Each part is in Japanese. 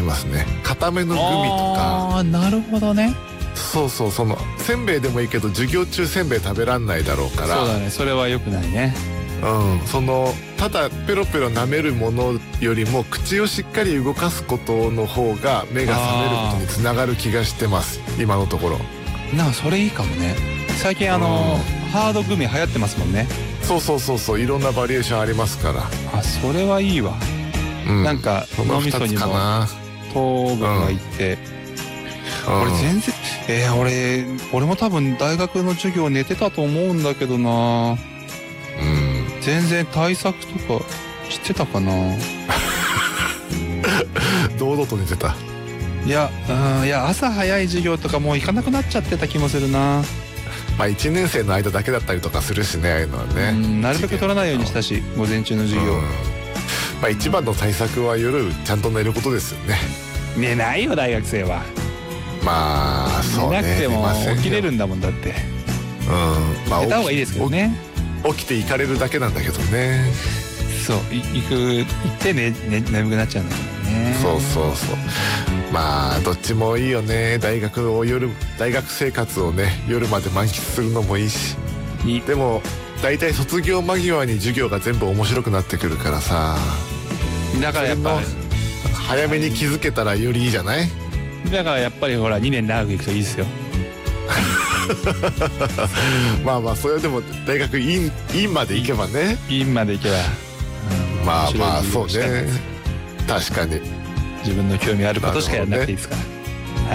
ますね。固めのグミとか。 ああ、なるほどね。 そうそう、そのせんべいでもいいけど授業中せんべい食べらんないだろうから。 そうだね、それは良くないね。 そのただペロペロ舐めるものよりも口をしっかり動かすことの方が目が覚めることにつながる気がしてます、今のところ。 なんかそれいいかもね。最近ハードグミ流行ってますもんね。 そうそうそうそう、いろんなバリエーションありますから。 あ、それはいいわ。なんか脳みそにも糖分がいって、俺全然俺も多分大学の授業寝てたと思うんだけどな。全然対策とかしてたかな。 堂々と寝てた。 いや朝早い授業とかもう行かなくなっちゃってた気もするな。 まあ1年生の間だけだったりとかするしね、ああいうのはね。 なるべく取らないようにしたし、午前中の授業。 まあ一番の対策は夜ちゃんと寝ることですよね。 寝ないよ大学生は。 まあそうね、 寝なくても起きれるんだもんだって。 まあ寝た方がいいですけどね。 起きて行かれるだけなんだけどね。 そう行って眠くなっちゃうんだよね。 そうそうそう。まあどっちもいいよね。大学生活をね夜まで満喫するのもいいし。でも大体卒業間際に授業が全部面白くなってくるからさ。 だからやっぱ早めに気づけたらよりいいじゃない。 だからやっぱりほら2年長く行くといいですよ。 まあまあそれでも大学院まで行けばね。 院まで行けば、 まあまあそうね。確かに自分の興味あることしかやらなくていいですから、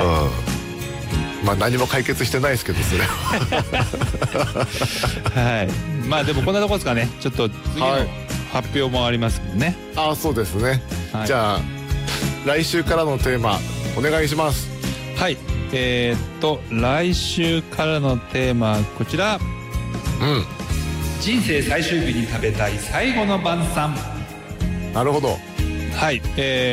まあ何も解決してないですけどそれは。 はい。まあでもこんなとこですかね。ちょっと次の発表もありますもんね。 ああそうですね、じゃあ来週からのテーマお願いします。 はい、来週からのテーマはこちら。人生最終日に食べたい最後の晩餐。 なるほど。 はい、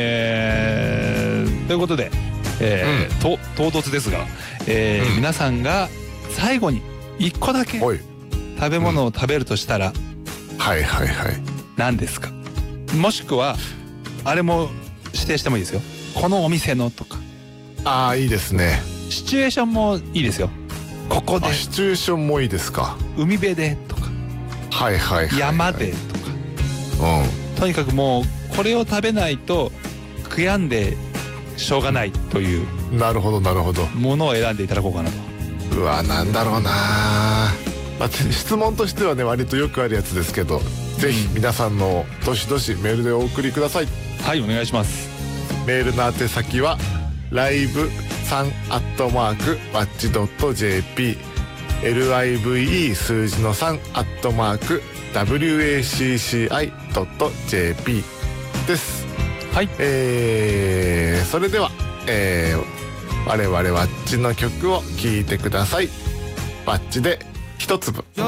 ということで、唐突ですが、皆さんが最後に1個だけ食べ物を食べるとしたら、何ですか。もしくはあれも指定してもいいですよ。このお店のとか。 ああいいですね。 シチュエーションもいいですよ。ここで。 シチュエーションもいいですか。 海辺でとか。山でとか。とにかくもうこれを食べないと悔やんでしょうがないという。 なるほどなるほど。 ものを選んでいただこうかなと。 うわなんだろうな。まあ、質問としてはね割とよくあるやつですけど、ぜひ皆さんのどしどしメールでお送りください。 はい、お願いします。 メールの宛先はlive3@watch.jp live 数字の 3@wacci.jp です。 はい。 それでは、我々ワッチの曲を聴いてください。ワッチで一粒。